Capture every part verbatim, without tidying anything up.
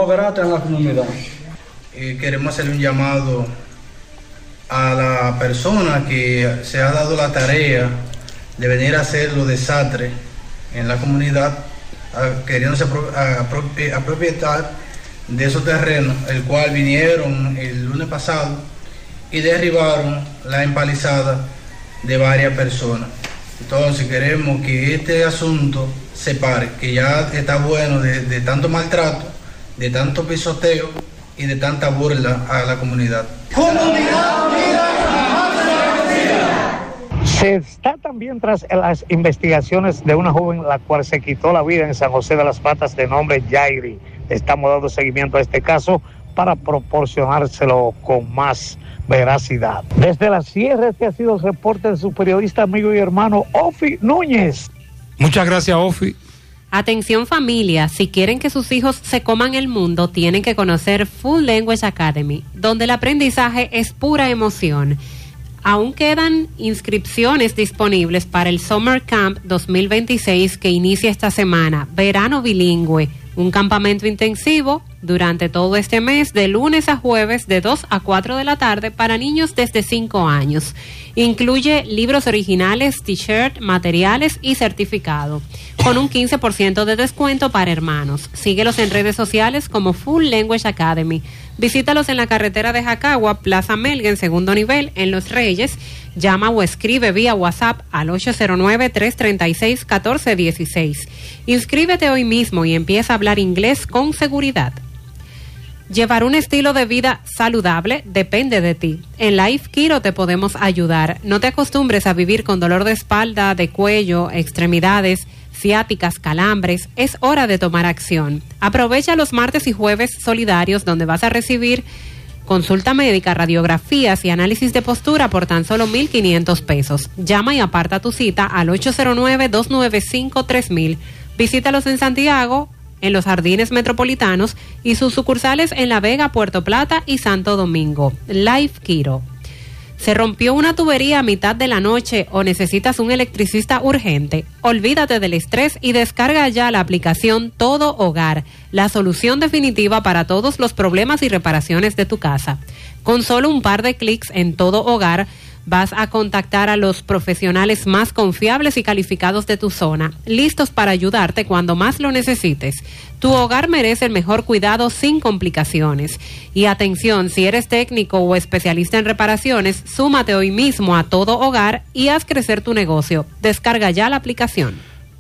trabajo gratis en la comunidad. Eh, queremos hacer un llamado a la persona que se ha dado la tarea de venir a hacer los desastres en la comunidad, a, queriéndose apropiar de esos terrenos, el cual vinieron el lunes pasado y derribaron la empalizada de varias personas. Entonces queremos que este asunto se pare, que ya está bueno de, de tanto maltrato, de tanto pisoteo y de tanta burla a la comunidad. ¡Comunidad unida! Se está también tras las investigaciones de una joven la cual se quitó la vida en San José de las Matas de nombre Yairi. Estamos dando seguimiento a este caso para proporcionárselo con más veracidad. Desde la Sierra, este ha sido el reporte de su periodista, amigo y hermano Ofi Núñez. Muchas gracias, Ofi. Atención familia, si quieren que sus hijos se coman el mundo, tienen que conocer Full Language Academy, donde el aprendizaje es pura emoción. Aún quedan inscripciones disponibles para el Summer Camp dos mil veintiséis que inicia esta semana, verano bilingüe, un campamento intensivo durante todo este mes, de lunes a jueves, de dos a cuatro de la tarde, para niños desde cinco años. Incluye libros originales, t-shirt, materiales y certificado, con un quince por ciento de descuento para hermanos. Síguelos en redes sociales como Full Language Academy. Visítalos en la carretera de Jacagua, Plaza Melgen, segundo nivel, en Los Reyes. Llama o escribe vía WhatsApp al ocho cero nueve, tres tres seis, uno cuatro uno seis. Inscríbete hoy mismo y empieza a hablar inglés con seguridad. Llevar un estilo de vida saludable depende de ti. En Life Kiro te podemos ayudar. No te acostumbres a vivir con dolor de espalda, de cuello, extremidades, ciáticas, calambres. Es hora de tomar acción. Aprovecha los martes y jueves solidarios, donde vas a recibir consulta médica, radiografías y análisis de postura por tan solo mil quinientos pesos. Llama y aparta tu cita al ocho cero nueve, dos nueve cinco, tres mil. Visítalos en Santiago, en los Jardines Metropolitanos, y sus sucursales en La Vega, Puerto Plata y Santo Domingo. Life Kiro. ¿Se rompió una tubería a mitad de la noche o necesitas un electricista urgente? Olvídate del estrés y descarga ya la aplicación Todo Hogar, la solución definitiva para todos los problemas y reparaciones de tu casa. Con solo un par de clics en Todo Hogar, vas a contactar a los profesionales más confiables y calificados de tu zona, listos para ayudarte cuando más lo necesites. Tu hogar merece el mejor cuidado sin complicaciones. Y atención, si eres técnico o especialista en reparaciones, súmate hoy mismo a Todo Hogar y haz crecer tu negocio. Descarga ya la aplicación.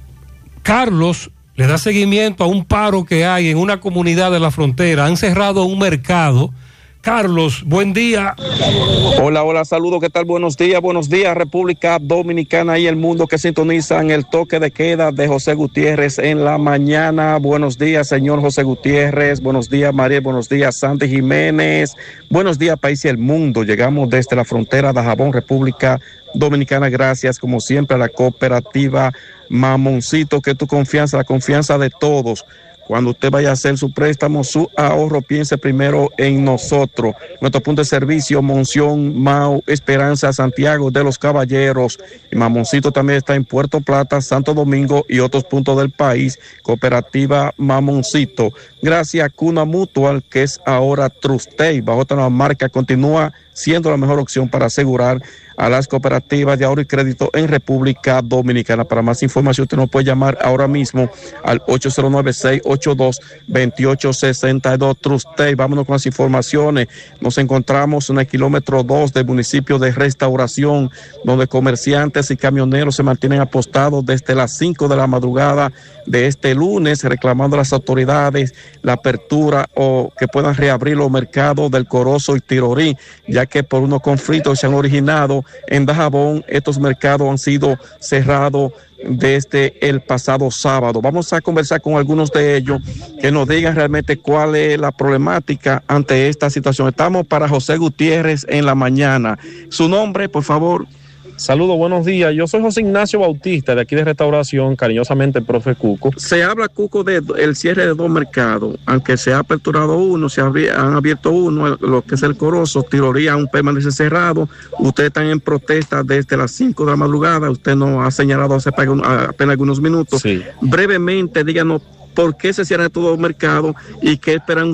Carlos le da seguimiento a un paro que hay en una comunidad de la frontera. Han cerrado un mercado. Carlos, buen día. Hola, hola, saludos, ¿qué tal? Buenos días, buenos días, República Dominicana y el mundo que sintonizan el toque de queda de José Gutiérrez en la mañana. Buenos días, señor José Gutiérrez, buenos días, María, buenos días, Sandy Jiménez, buenos días, país y el mundo. Llegamos desde la frontera de Dajabón, República Dominicana, gracias como siempre a la cooperativa Mamoncito, que tu confianza, la confianza de todos. Cuando usted vaya a hacer su préstamo, su ahorro, piense primero en nosotros. Nuestro punto de servicio, Monción, Mau, Esperanza, Santiago de los Caballeros. Y Mamoncito también está en Puerto Plata, Santo Domingo y otros puntos del país. Cooperativa Mamoncito. Gracias a Cuna Mutual, que es ahora Trustey. Bajo otra nueva marca, continúa siendo la mejor opción para asegurar a las cooperativas de ahorro y crédito en República Dominicana. Para más información, usted nos puede llamar ahora mismo al ocho cero nueve, seis ocho dos, dos ocho seis dos. Trustey, vámonos con las informaciones. Nos encontramos en el kilómetro dos del municipio de Restauración, donde comerciantes y camioneros se mantienen apostados desde las cinco de la madrugada de este lunes, reclamando a las autoridades la apertura o que puedan reabrir los mercados del Corozo y Tirorí, ya que por unos conflictos se han originado en Dajabón. Estos mercados han sido cerrados desde el pasado sábado. Vamos a conversar con algunos de ellos que nos digan realmente cuál es la problemática ante esta situación. Estamos para José Gutiérrez en la mañana. Su nombre, por favor. Saludos, buenos días. Yo soy José Ignacio Bautista, de aquí de Restauración, cariñosamente el profe Cuco. Se habla, Cuco, de el cierre de dos mercados, aunque se ha aperturado uno, se abri- han abierto uno, lo que es el Corozo, Tirorí aún permanece cerrado. Ustedes están en protesta desde las cinco de la madrugada, usted nos ha señalado hace apenas algunos minutos. Sí. Brevemente, díganos por qué se cierran todos los mercados y qué esperan